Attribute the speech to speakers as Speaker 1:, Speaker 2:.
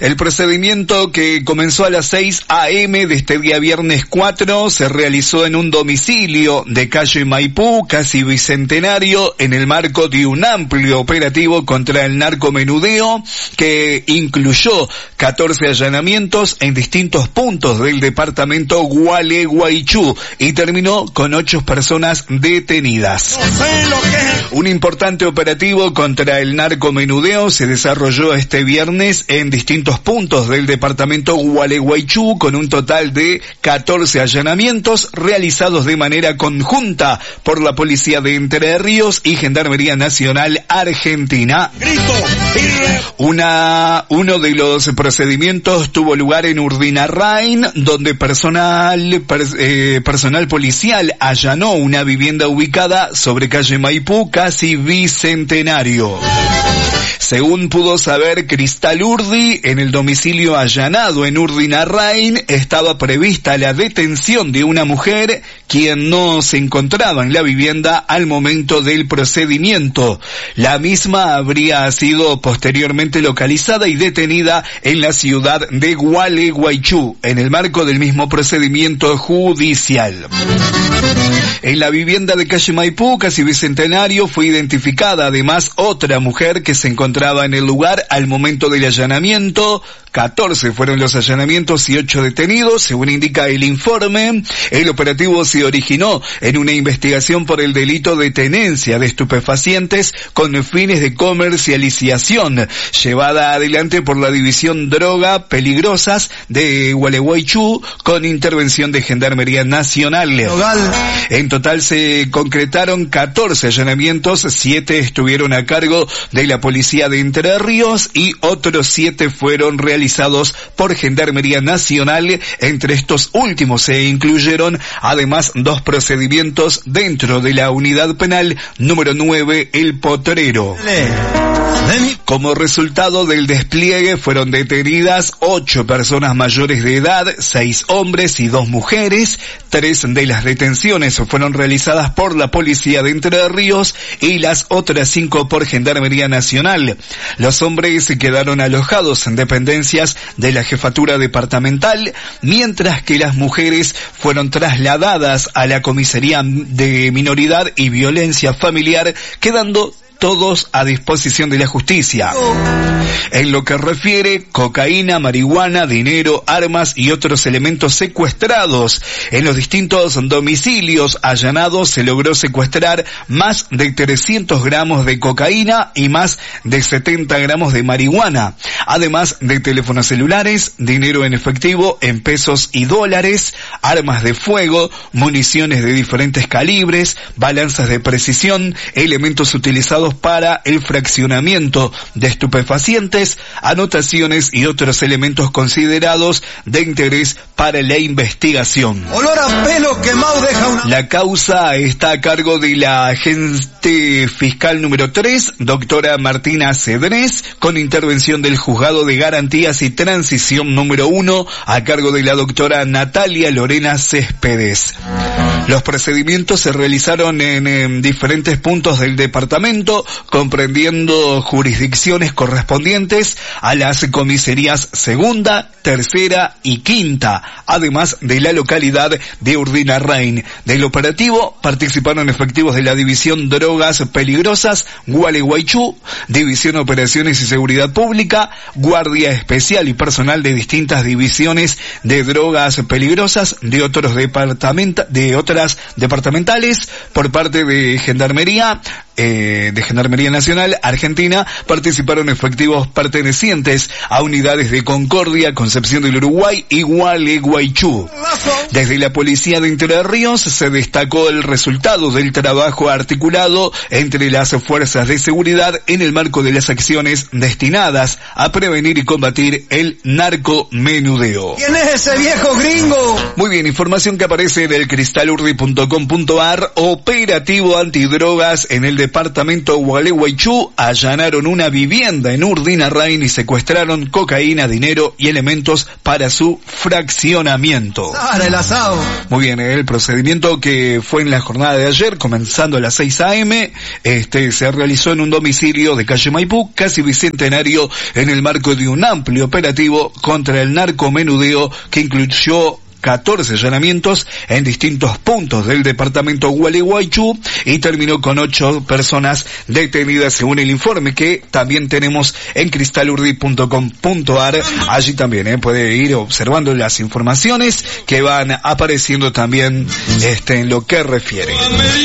Speaker 1: El procedimiento, que comenzó a las 6 a.m. de este día viernes 4, se realizó en un domicilio de calle Maipú, casi Bicentenario, en el marco de un amplio operativo contra el narcomenudeo que incluyó 14 allanamientos en distintos puntos del departamento Gualeguaychú y terminó con 8 personas detenidas. Un importante operativo contra el narcomenudeo se desarrolló este viernes en distintos puntos del departamento Gualeguaychú, con un total de 14 allanamientos realizados de manera conjunta por la Policía de Entre Ríos y Gendarmería Nacional Argentina. Uno de los procedimientos tuvo lugar en Urdinarrain, donde personal policial allanó una vivienda ubicada sobre calle Maipú, casi Bicentenario. Según pudo saber Cristal Urdi, en el domicilio allanado en Urdinarrain estaba prevista la detención de una mujer quien no se encontraba en la vivienda al momento del procedimiento. La misma habría sido posteriormente localizada y detenida en la ciudad de Gualeguaychú, en el marco del mismo procedimiento judicial. En la vivienda de calle Maipú, casi Bicentenario, fue identificada además otra mujer que se encontraba en el lugar al momento del allanamiento. 14 fueron los allanamientos y 8 detenidos, según indica el informe. El operativo se originó en una investigación por el delito de tenencia de estupefacientes con fines de comercialización, llevada adelante por la División Droga Peligrosas de Gualeguaychú, con intervención de Gendarmería Nacional. En total se concretaron 14 allanamientos, 7 estuvieron a cargo de la Policía de Entre Ríos y otros 7 fueron realizados por Gendarmería Nacional. Entre estos últimos se incluyeron además 2 procedimientos dentro de la unidad penal número 9, El Potrero. Como resultado del despliegue fueron detenidas 8 personas mayores de edad, 6 hombres y 2 mujeres. 3 de las detenciones fueron realizadas por la Policía de Entre Ríos y las otras 5 por Gendarmería Nacional. Los hombres se quedaron alojados en dependencias de la Jefatura Departamental, mientras que las mujeres fueron trasladadas a la Comisaría de Minoridad y Violencia Familiar, quedando todos a disposición de la justicia. En lo que refiere cocaína, marihuana, dinero, armas y otros elementos secuestrados, en los distintos domicilios allanados se logró secuestrar más de 300 gramos de cocaína y más de 70 gramos de marihuana, además de teléfonos celulares, dinero en efectivo en pesos y dólares, armas de fuego, municiones de diferentes calibres, balanzas de precisión, elementos utilizados para el fraccionamiento de estupefacientes, anotaciones y otros elementos considerados de interés para la investigación.
Speaker 2: Olor a pelo quemado deja una...
Speaker 1: La causa está a cargo de la agente fiscal número 3, doctora Martina Cedrés, con intervención del Juzgado de Garantías y Transición número 1, a cargo de la doctora Natalia Lorena Céspedes. Los procedimientos se realizaron en diferentes puntos del departamento, comprendiendo jurisdicciones correspondientes a las comisarías segunda, tercera y quinta, además de la localidad de Urdinarrain. Del operativo participaron efectivos de la División Drogas Peligrosas Gualeguaychú, División Operaciones y Seguridad Pública, Guardia Especial y personal de distintas divisiones de drogas peligrosas de otras departamentales. Por parte de Gendarmería Nacional Argentina participaron efectivos pertenecientes a unidades de Concordia, Concepción del Uruguay y Gualeguaychú. Desde la Policía de Entre Ríos se destacó el resultado del trabajo articulado entre las fuerzas de seguridad en el marco de las acciones destinadas a prevenir y combatir el narcomenudeo.
Speaker 2: ¿Quién es ese viejo gringo?
Speaker 1: Muy bien, información que aparece en el Cristal Urdi cristalurdi.com.ar. Operativo antidrogas en el departamento Gualeguaychú. Allanaron una vivienda en Urdinarrain y secuestraron cocaína, dinero y elementos para su fraccionamiento.
Speaker 2: Para el asado.
Speaker 1: Muy bien, el procedimiento que fue en la jornada de ayer, comenzando a las 6 a.m., se realizó en un domicilio de calle Maipú, casi bicentenario, en el marco de un amplio operativo contra el narcomenudeo que incluyó 14 allanamientos en distintos puntos del departamento Gualeguaychú y terminó con 8 personas detenidas, según el informe que también tenemos en cristalurdi.com.ar. Allí también puede ir observando las informaciones que van apareciendo también en lo que refiere.